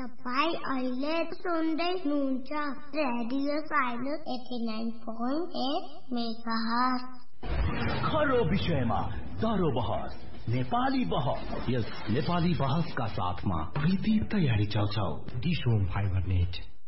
तपाईं अहिले सुन्दै हुनुहुन्छ रेडियो साइलेन्स 89.8 मेगाहर्ज। खरो विषयमा दरो बहस, नेपाली बहस। यस नेपाली बहसका साथमा प्रीति तयारी चाउचाउ, डिशोम फाइबर नेट।